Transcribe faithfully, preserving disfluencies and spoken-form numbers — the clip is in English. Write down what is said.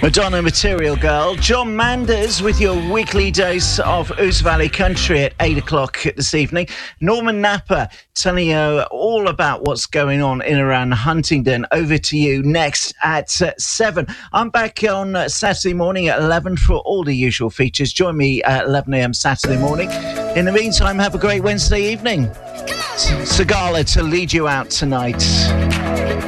Madonna, Material Girl. John Manders with your weekly dose of Ouse Valley Country at eight o'clock this evening. Norman Napper telling you all about what's going on in and around Huntingdon. Over to you next at uh, seven. I'm back on uh, Saturday morning at eleven for all the usual features. Join me at eleven a.m. Saturday morning. In the meantime, have a great Wednesday evening. Sagala to lead you out tonight.